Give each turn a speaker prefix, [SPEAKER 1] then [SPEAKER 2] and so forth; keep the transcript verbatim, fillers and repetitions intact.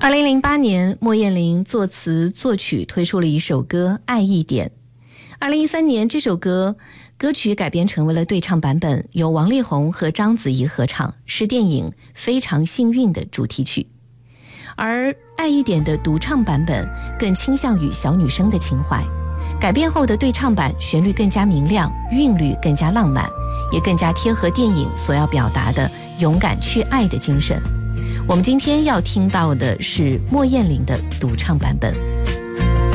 [SPEAKER 1] 二零零八年，莫艳玲作词作曲推出了一首歌《爱一点》。二零一三年，这首歌歌曲改编成为了对唱版本，由王力宏和章子怡合唱，是电影《非常幸运》的主题曲。而《爱一点》的独唱版本更倾向于小女生的情怀，改编后的对唱版旋律更加明亮，韵律更加浪漫，也更加贴合电影所要表达的勇敢去爱的精神。我们今天要听到的是莫艳玲的独唱版本。